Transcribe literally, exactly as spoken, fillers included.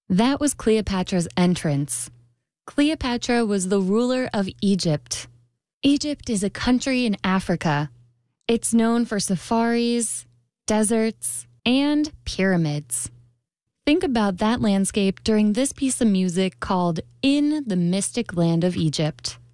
That was Cleopatra's entrance. Cleopatra was the ruler of Egypt. Egypt is a country in Africa. It's known for safaris, deserts, and pyramids. Think about that landscape during this piece of music called In the Mystic Land of Egypt.